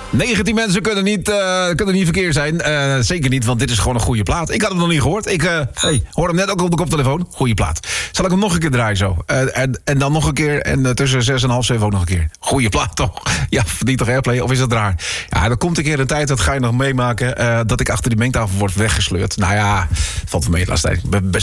19 mensen kunnen niet verkeerd zijn. Zeker niet, want dit is gewoon een goede plaat. Ik had hem nog niet gehoord. Ik hoor hem net ook op de koptelefoon. Goeie plaat. Zal ik hem nog een keer draaien zo? En dan nog een keer. En tussen 6 en half 7 ook nog een keer. Goeie plaat toch? Ja, verdient toch airplay? Of is dat raar? Ja, er komt een keer een tijd, dat ga je nog meemaken, dat ik achter die mengtafel word weggesleurd. Nou ja, valt wel mee de laatste tijd. Ik ben best